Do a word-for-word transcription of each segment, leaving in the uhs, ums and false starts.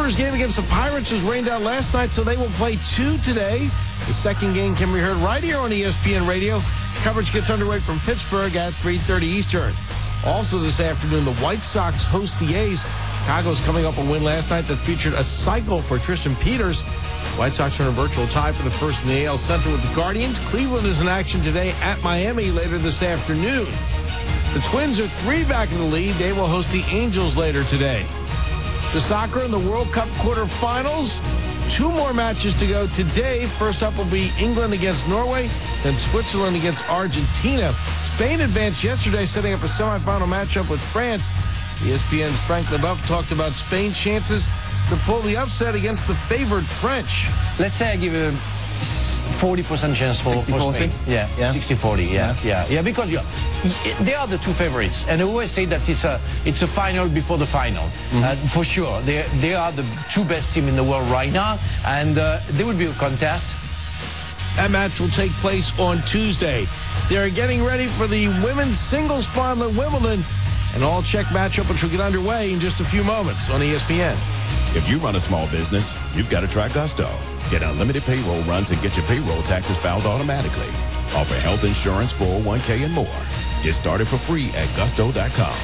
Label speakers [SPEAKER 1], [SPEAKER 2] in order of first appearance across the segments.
[SPEAKER 1] Mariners game against the Pirates was rained out last night, so they will play two today. The second game can be heard right here on E S P N Radio. Coverage gets underway from Pittsburgh at three thirty Eastern. Also this afternoon, the White Sox host the A's. Chicago's coming up a win last night that featured a cycle for Tristan Peters. White Sox are in a virtual tie for the first in the A L Central with the Guardians. Cleveland is in action today at Miami later this afternoon. The Twins are three back in the lead. They will host the Angels later today. To soccer in the World Cup quarterfinals. Two more matches to go today. First up will be England against Norway, then Switzerland against Argentina. Spain advanced yesterday, setting up a semifinal matchup with France. E S P N's Frank Leboeuf talked about Spain's chances to pull the upset against the favored French.
[SPEAKER 2] Let's say I give a forty percent chance for, for Spain. Yeah,
[SPEAKER 3] yeah.
[SPEAKER 2] sixty forty, yeah, yeah, yeah, yeah, because yeah, they are the two favorites. And I always say that it's a, it's a final before the final. Mm-hmm. uh, for sure, they, they are the two best teams in the world right now, and uh, there will be a contest.
[SPEAKER 1] That match will take place on Tuesday. They are getting ready for the women's singles final at Wimbledon. An all-check matchup which will get underway in just a few moments on E S P N.
[SPEAKER 4] If you run a small business, you've got to try Gusto. Get unlimited payroll runs and get your payroll taxes filed automatically. Offer health insurance, four oh one k, and more. Get started for free at gusto dot com.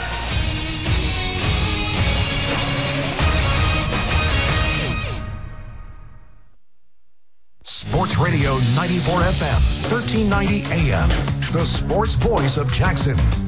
[SPEAKER 5] Sports Radio ninety-four F M, thirteen ninety A M. The sports voice of Jackson.